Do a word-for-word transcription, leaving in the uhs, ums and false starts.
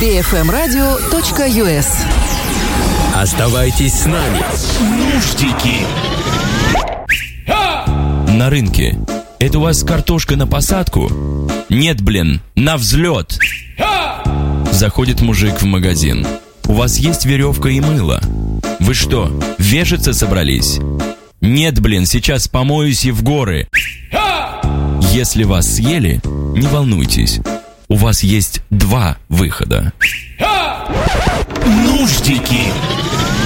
би эф эм радио точка ю эс. Оставайтесь с нами. Нуждики. На рынке. Это у вас картошка на посадку? Нет, блин, на взлет. Заходит мужик в магазин. У вас есть веревка и мыло? Вы что, вешаться собрались? Нет, блин, сейчас помоюсь и в горы. Если вас съели, не волнуйтесь. У вас есть два выхода. Нуждики.